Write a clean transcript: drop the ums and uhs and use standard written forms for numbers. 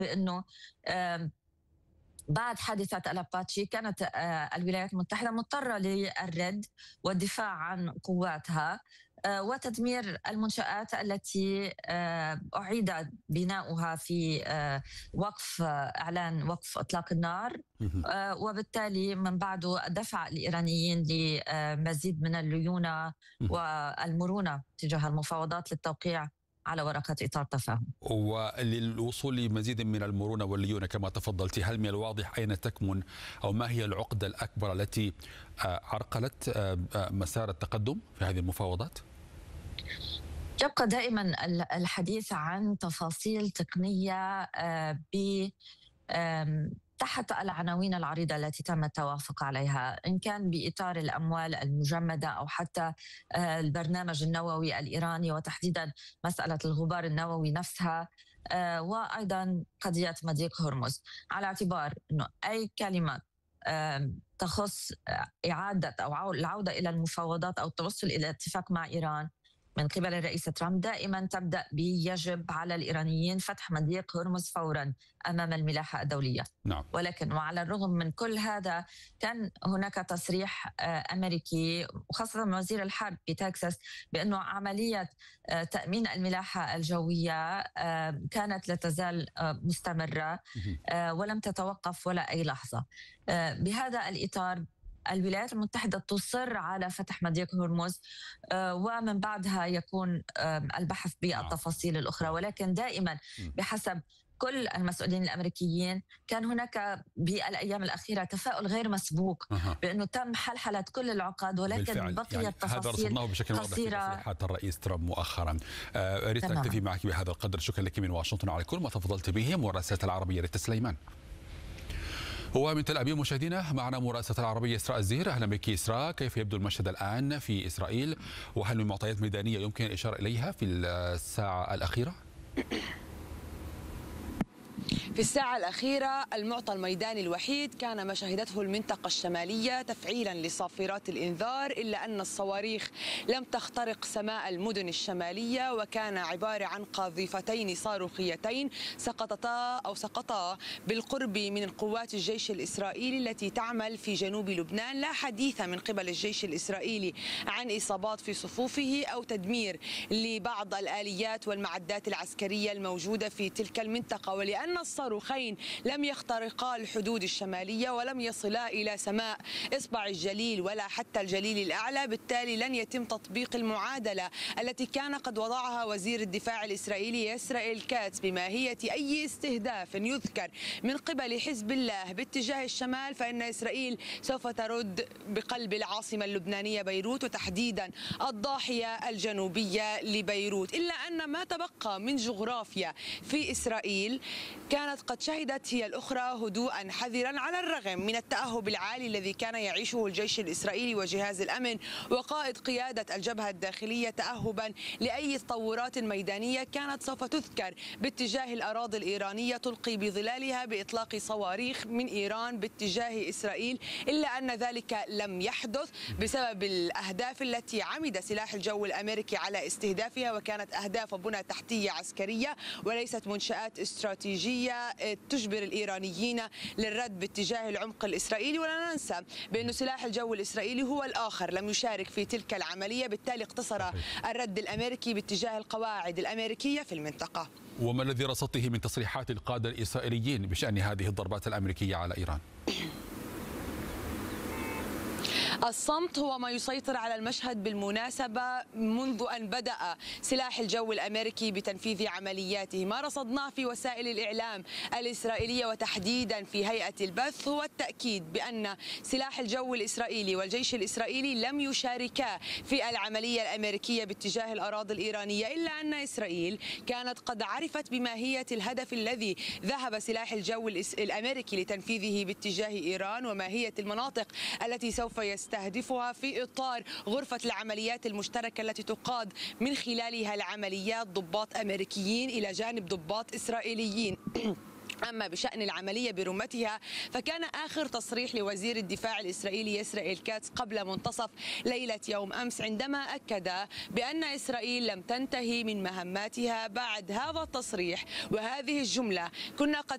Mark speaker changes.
Speaker 1: بأنه بعد حادثة الأباتشي كانت الولايات المتحدة مضطرة للرد والدفاع عن قواتها وتدمير المنشآت التي أعيد بناؤها في وقف إعلان وقف إطلاق النار، وبالتالي من بعده دفع الإيرانيين لمزيد من الليونة والمرونة تجاه المفاوضات للتوقيع على ورقة إطار تفاهم.
Speaker 2: وللوصول لمزيد من المرونة والليونة كما تفضلت، هل من الواضح أين تكمن أو ما هي العقدة الأكبر التي عرقلت مسار التقدم في هذه المفاوضات؟
Speaker 1: يبقى دائما الحديث عن تفاصيل تقنية تحت العناوين العريضة التي تم التوافق عليها، إن كان بإطار الأموال المجمدة أو حتى البرنامج النووي الإيراني وتحديدا مسألة الغبار النووي نفسها، وأيضا قضية مضيق هرمز، على اعتبار أنه أي كلمة تخص إعادة أو العودة إلى المفاوضات أو التوصل إلى اتفاق مع إيران من قبل الرئيس ترامب دائما تبدأ بيجب على الإيرانيين فتح مضيق هرمز فورا أمام الملاحة الدولية.
Speaker 2: نعم.
Speaker 1: ولكن وعلى الرغم من كل هذا كان هناك تصريح أمريكي وخاصة من وزير الحرب في تكساس بأنه عملية تأمين الملاحة الجوية كانت لا تزال مستمرة ولم تتوقف ولا أي لحظة. بهذا الإطار الولايات المتحدة تصر على فتح مضيق هرمز ومن بعدها يكون البحث بالتفاصيل الأخرى، ولكن دائما بحسب كل المسؤولين الأمريكيين كان هناك بالأيام الأخيرة تفاؤل غير مسبوق بأنه تم حلحلة كل العقد، ولكن بقيت
Speaker 2: يعني
Speaker 1: تفاصيل
Speaker 2: هذا رصدناه بشكل واضح في تصريحات الرئيس ترامب مؤخرا. أريد أن أكتفي معك بهذا القدر. شكرا لك من واشنطن على كل ما تفضلت به. مراسلة العربية ريتا سليمان. ومن تل أبيب مشاهدينا معنا مراسلة العربية إسراء الزهير. أهلا بك إسراء، كيف يبدو المشهد الآن في إسرائيل وهل من معطيات ميدانية يمكن الإشارة إليها في الساعة الأخيرة؟
Speaker 3: في الساعة الأخيرة المعطى الميداني الوحيد كان ما شهدته المنطقة الشمالية تفعيلا لصافرات الإنذار، إلا أن الصواريخ لم تخترق سماء المدن الشمالية، وكان عبارة عن قاذفتين صاروخيتين سقطتا بالقرب من قوات الجيش الإسرائيلي التي تعمل في جنوب لبنان. لا حديث من قبل الجيش الإسرائيلي عن إصابات في صفوفه أو تدمير لبعض الآليات والمعدات العسكرية الموجودة في تلك المنطقة، ولأن الصاروخين لم يخترقا الحدود الشمالية ولم يصلا إلى سماء إصبع الجليل ولا حتى الجليل الأعلى، بالتالي لن يتم تطبيق المعادلة التي كان قد وضعها وزير الدفاع الإسرائيلي إسرائيل كاتس بماهية أي استهداف يذكر من قبل حزب الله باتجاه الشمال، فإن إسرائيل سوف ترد بقلب العاصمة اللبنانية بيروت وتحديدا الضاحية الجنوبية لبيروت. إلا أن ما تبقى من جغرافيا في إسرائيل كانت قد شهدت هي الأخرى هدوءا حذرا على الرغم من التأهب العالي الذي كان يعيشه الجيش الإسرائيلي وجهاز الأمن وقائد قيادة الجبهة الداخلية تأهبا لأي تطورات ميدانية كانت سوف تذكر باتجاه الأراضي الإيرانية تلقي بظلالها بإطلاق صواريخ من إيران باتجاه إسرائيل، إلا أن ذلك لم يحدث بسبب الأهداف التي عمد سلاح الجو الأمريكي على استهدافها، وكانت أهداف بنى تحتية عسكرية وليست منشآت استراتيجية تجبر الإيرانيين للرد باتجاه العمق الإسرائيلي. ولا ننسى بأن سلاح الجو الإسرائيلي هو الآخر لم يشارك في تلك العملية، بالتالي اقتصر الرد الأمريكي باتجاه القواعد الأمريكية في المنطقة.
Speaker 2: وما الذي رصدته من تصريحات القادة الإسرائيليين بشأن هذه الضربات الأمريكية على إيران؟
Speaker 3: الصمت هو ما يسيطر على المشهد بالمناسبة منذ أن بدأ سلاح الجو الأمريكي بتنفيذ عملياته. ما رصدناه في وسائل الإعلام الإسرائيلية وتحديدا في هيئة البث هو التأكيد بأن سلاح الجو الإسرائيلي والجيش الإسرائيلي لم يشاركا في العملية الأمريكية باتجاه الأراضي الإيرانية، إلا أن إسرائيل كانت قد عرفت بماهية الهدف الذي ذهب سلاح الجو الأمريكي لتنفيذه باتجاه إيران وماهية المناطق التي سوف يستهدفها في إطار غرفة العمليات المشتركة التي تقاد من خلالها العمليات ضباط أمريكيين إلى جانب ضباط إسرائيليين. أما بشأن العملية برمتها فكان آخر تصريح لوزير الدفاع الإسرائيلي إسرائيل كاتس قبل منتصف ليلة يوم أمس عندما أكد بأن إسرائيل لم تنتهي من مهماتها. بعد هذا التصريح وهذه الجملة كنا قد